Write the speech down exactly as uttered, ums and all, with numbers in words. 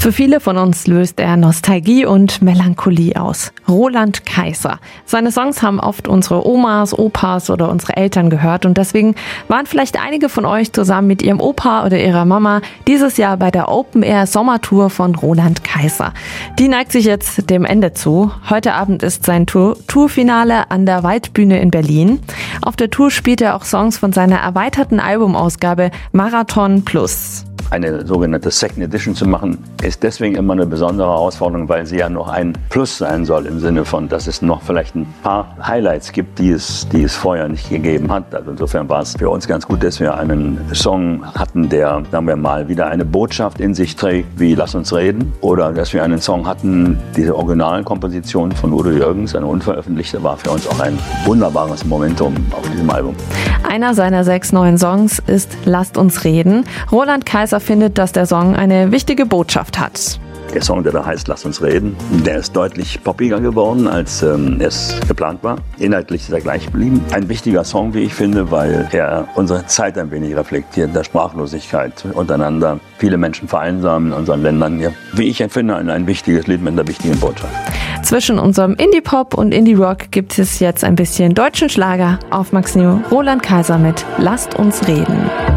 Für viele von uns löst er Nostalgie und Melancholie aus. Roland Kaiser. Seine Songs haben oft unsere Omas, Opas oder unsere Eltern gehört und deswegen waren vielleicht einige von euch zusammen mit ihrem Opa oder ihrer Mama dieses Jahr bei der Open Air Sommertour von Roland Kaiser. Die neigt sich jetzt dem Ende zu. Heute Abend ist sein Tour Tourfinale an der Waldbühne in Berlin. Auf der Tour spielt er auch Songs von seiner erweiterten Albumausgabe Marathon Plus. Eine sogenannte Second Edition zu machen, ist deswegen immer eine besondere Herausforderung, weil sie ja noch ein Plus sein soll im Sinne von, dass es noch vielleicht ein paar Highlights gibt, die es, die es vorher nicht gegeben hat. Also insofern war es für uns ganz gut, dass wir einen Song hatten, der, sagen wir mal, wieder eine Botschaft in sich trägt, wie Lass uns reden. Oder dass wir einen Song hatten, diese Originalkomposition von Udo Jürgens, eine unveröffentlichte, war für uns auch ein wunderbares Momentum auf diesem Album. Einer seiner sechs neuen Songs ist Lasst uns reden. Roland Kaiser findet, dass der Song eine wichtige Botschaft hat. Der Song, der da heißt Lass uns reden, der ist deutlich poppiger geworden, als ähm, es geplant war. Inhaltlich ist er gleich geblieben. Ein wichtiger Song, wie ich finde, weil er unsere Zeit ein wenig reflektiert, der Sprachlosigkeit untereinander. Viele Menschen vereinsamen in unseren Ländern. Ja, wie ich empfinde, ein, ein wichtiges Lied mit einer wichtigen Botschaft. Zwischen unserem Indie-Pop und Indie-Rock gibt es jetzt ein bisschen deutschen Schlager. Auf Max New Roland Kaiser mit Lasst uns reden.